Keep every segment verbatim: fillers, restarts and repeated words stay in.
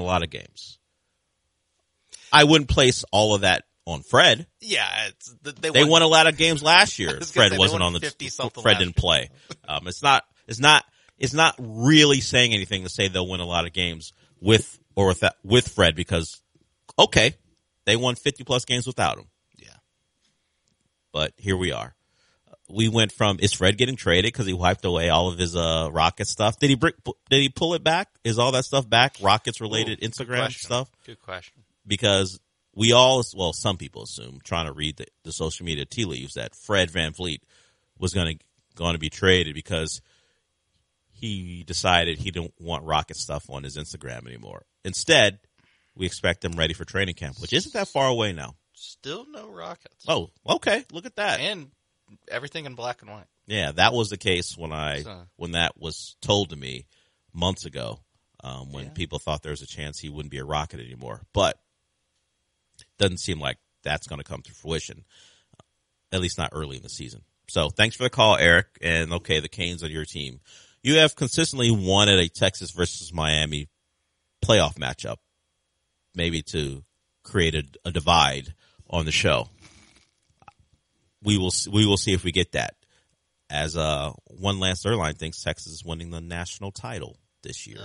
lot of games. I wouldn't place all of that on Fred. Yeah, it's, they, they won, won a lot of games last year. Fred say, wasn't on the Fred didn't year. play. Um, it's not. It's not. It's not really saying anything to say they'll win a lot of games with or with that, with Fred because okay, they won fifty plus games without him. Yeah, but here we are. We went from is Fred getting traded because he wiped away all of his uh Rocket stuff? Did he bring, did he pull it back? Is all that stuff back? Rockets related Ooh, Instagram stuff? Good question. Because we all, well, some people assume, trying to read the, the social media tea leaves, that Fred VanVleet was going to going to be traded because he decided he didn't want Rocket stuff on his Instagram anymore. Instead, we expect him ready for training camp, which isn't that far away now. Still no Rockets. Oh, okay. Look at that. And everything in black and white. Yeah, that was the case when I so. when that was told to me months ago, um, when yeah. people thought there was a chance he wouldn't be a Rocket anymore. But doesn't seem like that's going to come to fruition, at least not early in the season. So thanks for the call, Eric. And okay, the Canes on your team. You have consistently wanted a Texas versus Miami playoff matchup, maybe to create a, a divide on the show. We will we will see if we get that. As uh, one Lance Erline thinks Texas is winning the national title this year.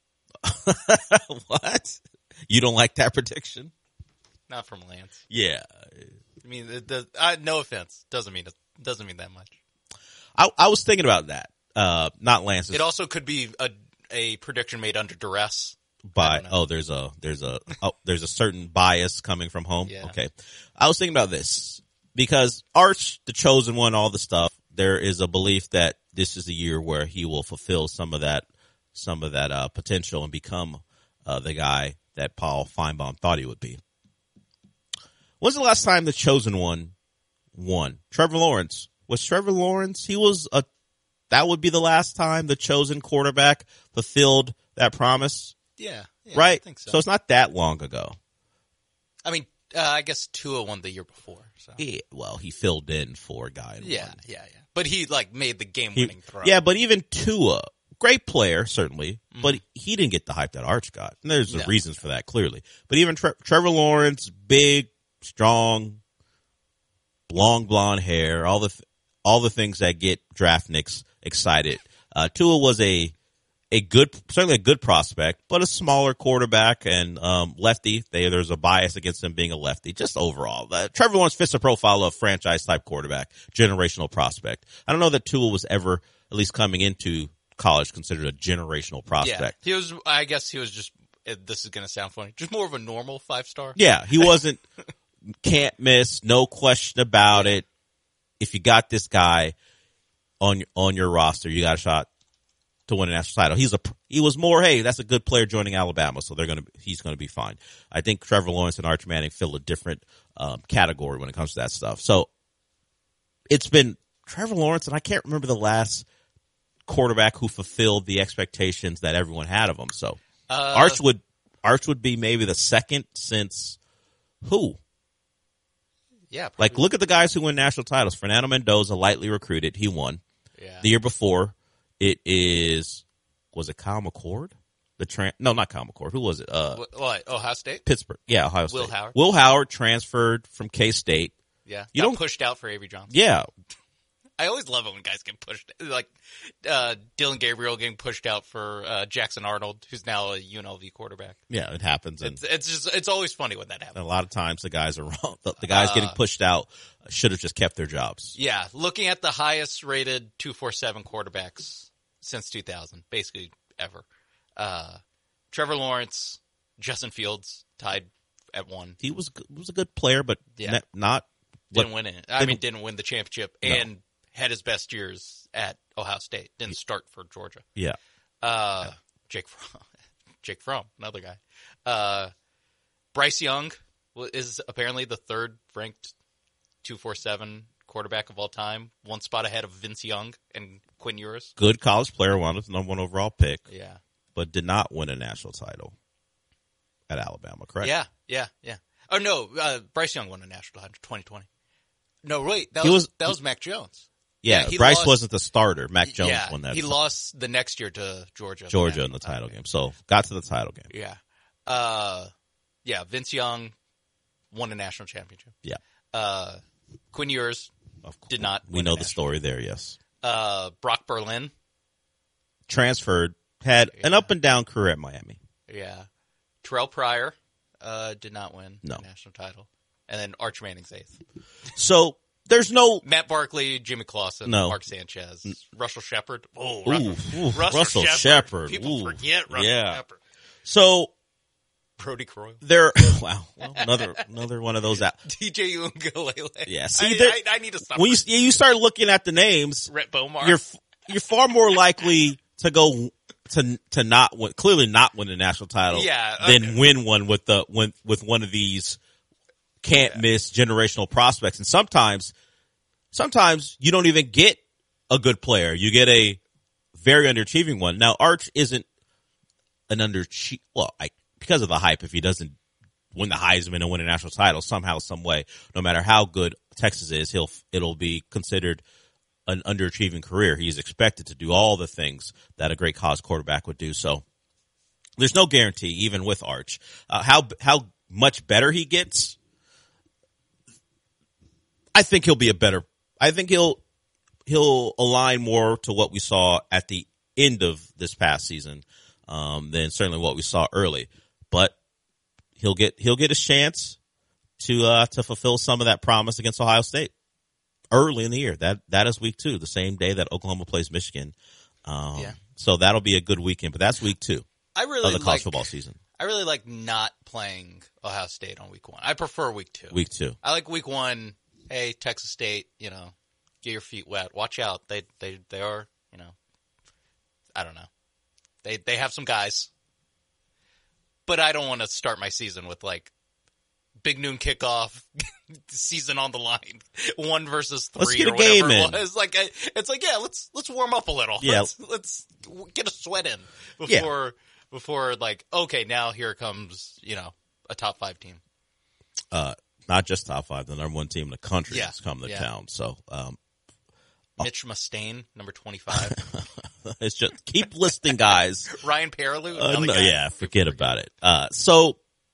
What? You don't like that prediction? Not from Lance. Yeah. I mean, it does, uh, no offense. Doesn't mean it doesn't mean that much. I, I was thinking about that. Uh, not Lance's. It also could be a a prediction made under duress. By oh, there's a there's a oh, there's a certain bias coming from home. Yeah. Okay, I was thinking about this because Arch, the chosen one, all the stuff. There is a belief that this is the year where he will fulfill some of that some of that uh, potential and become uh, the guy that Paul Feinbaum thought he would be. When's the last time the chosen one won? Trevor Lawrence. Was Trevor Lawrence? He was a. That would be the last time the chosen quarterback fulfilled that promise. Yeah, yeah right. I think so. So it's not that long ago. I mean, uh, I guess Tua won the year before. So. Yeah, well, he filled in for a guy. And yeah, won. yeah, yeah. But he like made the game-winning throw. Yeah, but even Tua, great player certainly, mm-hmm. but he didn't get the hype that Arch got. And there's no. reasons for that clearly. But even Tre- Trevor Lawrence, big, strong, long blonde hair, all the th- all the things that get draft nicks excited. Uh, Tua was a a good, certainly a good prospect, but a smaller quarterback and um, lefty. They, there's a bias against him being a lefty. Just overall, uh, Trevor Lawrence fits the profile of franchise type quarterback, generational prospect. I don't know that Tua was ever, at least coming into college, considered a generational prospect. Yeah, he was. I guess he was just. This is going to sound funny. Just more of a normal five star. Yeah, he wasn't. Can't miss, no question about it. If you got this guy on on your roster, you got a shot to win a national title. He's a he was more. Hey, that's a good player joining Alabama, so they're gonna he's gonna be fine. I think Trevor Lawrence and Arch Manning fill a different um, category when it comes to that stuff. So it's been Trevor Lawrence, and I can't remember the last quarterback who fulfilled the expectations that everyone had of him. So uh, Arch would Arch would be maybe the second since who. Yeah, probably. Like, look at the guys who win national titles. Fernando Mendoza, lightly recruited, he won. Yeah. The year before, it is, was it Kyle McCord? The tran- No, not Kyle McCord. Who was it? Uh, what, what, Ohio State? Pittsburgh. Yeah, Ohio State. Will Howard. Will Howard transferred from K-State. Yeah. You Got don't pushed out for Avery Johnson. Yeah. I always love it when guys get pushed. Like uh, Dylan Gabriel getting pushed out for uh, Jackson Arnold, who's now a U N L V quarterback. Yeah, it happens. And it's, it's just it's always funny when that happens. a lot of times the guys are wrong. The, the guys uh, getting pushed out should have just kept their jobs. Yeah, looking at the highest rated two forty-seven quarterbacks since two thousand, basically ever. Uh, Trevor Lawrence, Justin Fields tied at one. He was was a good player, but yeah. ne- not didn't win it. I didn't, mean, didn't win the championship no. and had his best years at Ohio State. Didn't start for Georgia. Yeah. Uh, yeah. Jake Fromm, Jake Fromm, another guy. Uh, Bryce Young is apparently the third ranked two forty-seven quarterback of all time, one spot ahead of Vince Young and Quinn Ewers. Good college player, wanted with the number one overall pick. Yeah. But did not win a national title at Alabama, correct? Yeah, yeah, yeah. Oh, no, uh, Bryce Young won a national title in twenty twenty. No, wait, that he was, was that was Mac Jones. Yeah, yeah Bryce lost, wasn't the starter. Mac Jones yeah, won that. he lost the next year to Georgia. Georgia in the title game. game. So got to the title game. Yeah. Uh, yeah, Vince Young won a national championship. Yeah. Uh, Quinn Ewers did not. We know the story there, yes. Uh, Brock Berlin. Transferred, had yeah. an up and down career at Miami. Yeah. Terrell Pryor uh, did not win no. the national title. And then Arch Manning's eighth. So there's no... Matt Barkley, Jimmy Clausen, no. Mark Sanchez, N- Russell Shepard. Oh, Ooh, Russell, ooh, Russell, Russell Shepard. Shepard. People Ooh, forget Russell yeah. Shepard. So... Brody Croyle. There, wow, well, another another one of those out. D J Uiagalelei. Yeah, see, I, there, I, I need to stop. When you you start looking at the names, Rhett Bomar. you're you're far more likely to go to to not win, clearly not win the national title, yeah, okay. than win one with the with with one of these can't yeah. miss generational prospects. And sometimes, sometimes you don't even get a good player; you get a very underachieving one. Now, Arch isn't an underachieving. Well, I. Because of the hype, if he doesn't win the Heisman and win a national title somehow, some way, no matter how good Texas is, he'll it'll be considered an underachieving career. He's expected to do all the things that a great college quarterback would do. So there's no guarantee, even with Arch, uh, how how much better he gets. I think he'll be a better. I think he'll he'll align more to what we saw at the end of this past season um, than certainly what we saw early. But he'll get he'll get a chance to uh, to fulfill some of that promise against Ohio State early in the year. That that is week two, the same day that Oklahoma plays Michigan. Um, yeah. So that'll be a good weekend. But that's week two I really of the college like, football season. I really like not playing Ohio State on week one. I prefer week two. Week two. I like week one. Hey, Texas State, you know, get your feet wet. Watch out. They they they are, you know, I don't know. They they have some guys. But I don't want to start my season with, like, big noon kickoff, season on the line, one versus three let's get or a game whatever in. it was. Like, it's like, yeah, let's let's warm up a little. Yeah. Let's, let's get a sweat in before, yeah. before like, okay, now here comes, you know, a top five team. Uh, not just top five, the number one team in the country yeah. has come to yeah. town. So, um, Mitch Mustaine, number twenty-five. It's just keep listing guys. Ryan Paraloo. Uh, no, yeah, forget about it. Uh, so,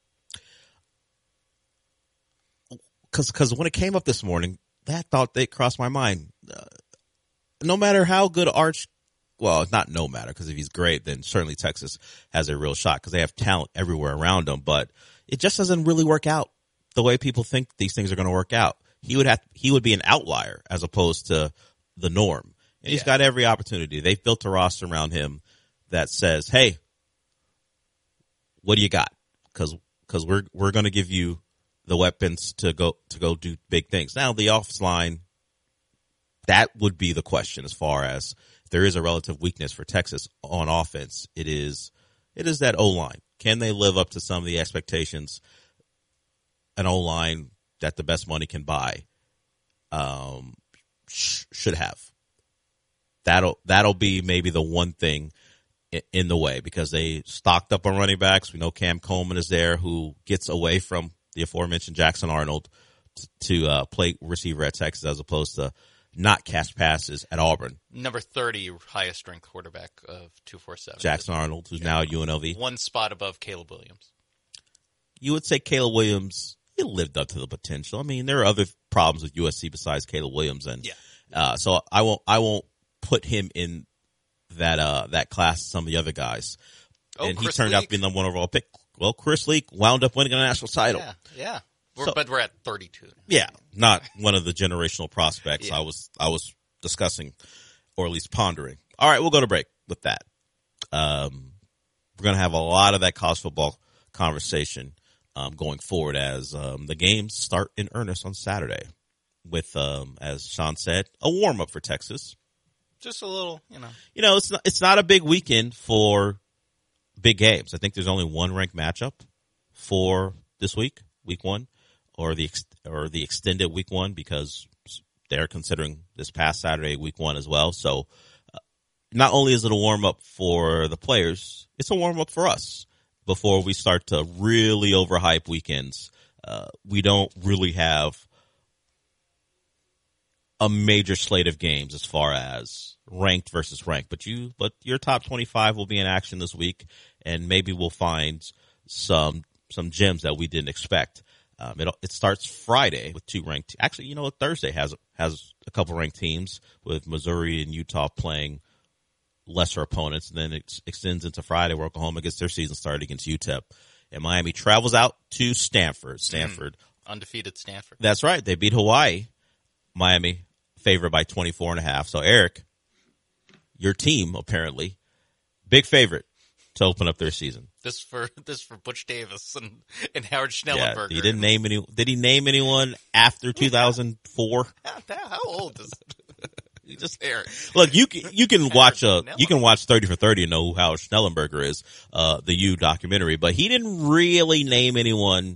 because because when it came up this morning, that thought they crossed my mind. Uh, no matter how good Arch, well, not no matter, because if he's great, then certainly Texas has a real shot because they have talent everywhere around them. But it just doesn't really work out the way people think these things are going to work out. He would have he would be an outlier as opposed to the norm. And he's yeah. got every opportunity. They've built a roster around him that says, hey, what do you got? Because because we're we're going to give you the weapons to go to go do big things. Now, the offensive line, that would be the question as far as if there is a relative weakness for Texas on offense. It is it is that O-line. Can they live up to some of the expectations an O-line that the best money can buy um, sh- should have? That'll that'll be maybe the one thing in, in the way because they stocked up on running backs. We know Cam Coleman is there who gets away from the aforementioned Jackson Arnold to, to uh, play receiver at Texas as opposed to not catch passes at Auburn. Number thirty highest strength quarterback of two forty-seven. Jackson Arnold, who's yeah. now at U N L V. One spot above Caleb Williams. You would say Caleb Williams, he lived up to the potential. I mean, there are other problems with U S C besides Caleb Williams. And yeah. uh, so I won't, I won't put him in that, uh, that class as some of the other guys. Oh, and Chris he turned Leak. out to be the number one overall pick. Well, Chris Leak wound up winning a national title. Yeah, yeah. We're, So- but we're at thirty-two. Yeah, not one of the generational prospects Yeah. I was I was discussing or at least pondering. All right, we'll go to break with that. Um, we're going to have a lot of that college football conversation um, going forward as um, the games start in earnest on Saturday with, um, as Sean said, a warm-up for Texas. Just a little, you know. You know, it's not, it's not a big weekend for big games. I think there's only one ranked matchup for this week, week one, or the ex- or the extended week one because they're considering this past Saturday week one as well. So uh, not only is it a warm up for the players, it's a warm up for us before we start to really overhype weekends. Uh, we don't really have a major slate of games as far as ranked versus ranked, but you, but your top twenty-five will be in action this week, and maybe we'll find some some gems that we didn't expect. Um, it it starts Friday with two ranked. Actually, you know what? Thursday has has a couple ranked teams with Missouri and Utah playing lesser opponents, and then it extends into Friday where Oklahoma gets their season started against U T E P, and Miami travels out to Stanford. Stanford, mm, undefeated Stanford. That's right. They beat Hawaii. Miami favored by twenty-four and a half. So Eric, your team apparently big favorite to open up their season. This for this for Butch Davis and, and Howard Schnellenberger. Yeah, he didn't name any. Did he name anyone after two thousand four? How, how old is it? You just Eric. Look, you can you can watch a you can watch thirty for thirty and know who Howard Schnellenberger is, uh, the U documentary, but he didn't really name anyone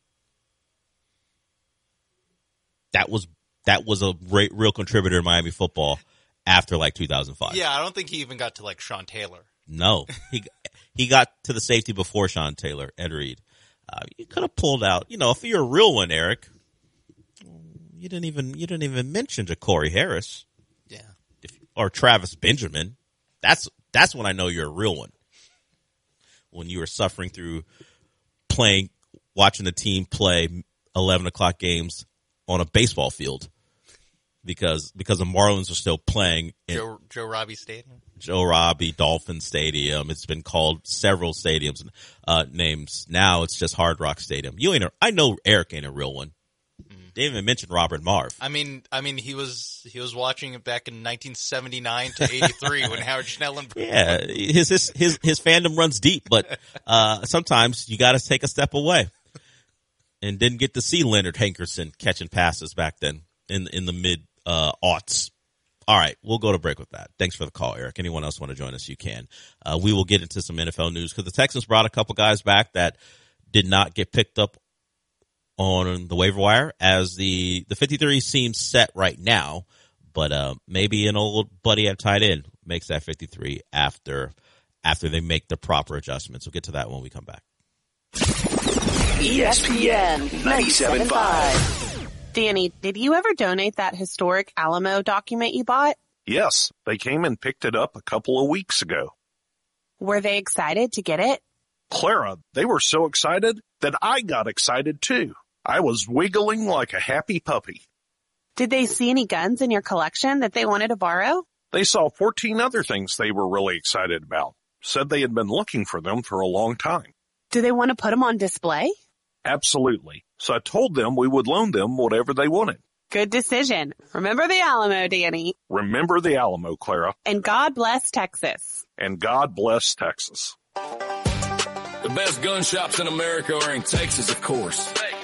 that was that was a re- real contributor in Miami football after like two thousand five. Yeah, I don't think he even got to like Sean Taylor. No, he he got to the safety before Sean Taylor, Ed Reed. Uh, you could have pulled out, you know, if you're a real one, Eric. You didn't even you didn't even mention Ja'Cory Harris. Yeah, if, or Travis Benjamin. That's that's when I know you're a real one. When you were suffering through playing, watching the team play eleven o'clock games on a baseball field because because the Marlins are still playing in Joe Joe Robbie Stadium. Joe Robbie Dolphin Stadium. It's been called several stadiums uh, names. Now it's just Hard Rock Stadium. You ain't. A, I know Eric ain't a real one. Mm. They even mentioned Robert Marv. I mean, I mean, he was he was watching it back in nineteen seventy-nine to eighty-three when Howard Schnellenberger. Yeah, his his his his fandom runs deep, but uh, sometimes you got to take a step away. And didn't get to see Leonard Hankerson catching passes back then in in the mid uh, aughts. All right, we'll go to break with that. Thanks for the call, Eric. Anyone else want to join us, you can. Uh, we will get into some N F L news because the Texans brought a couple guys back that did not get picked up on the waiver wire, as the, the fifty-three seems set right now, but uh, maybe an old buddy at tight end makes that fifty-three after after they make the proper adjustments. We'll get to that when we come back. E S P N ninety-seven point five. Danny, did you ever donate that historic Alamo document you bought? Yes, they came and picked it up a couple of weeks ago. Were they excited to get it? Clara, they were so excited that I got excited too. I was wiggling like a happy puppy. Did they see any guns in your collection that they wanted to borrow? They saw fourteen other things they were really excited about. Said they had been looking for them for a long time. Do they want to put them on display? Absolutely. So I told them we would loan them whatever they wanted. Good decision. Remember the Alamo, Danny. Remember the Alamo, Clara. And God bless Texas. And God bless Texas. The best gun shops in America are in Texas, of course.